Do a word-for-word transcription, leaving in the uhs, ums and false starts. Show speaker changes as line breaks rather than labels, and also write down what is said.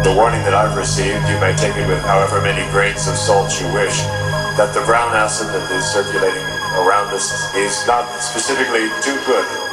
the warning that I've received, you may take it with however many grains of salt you wish, that the brown acid that is circulating around us is not specifically too good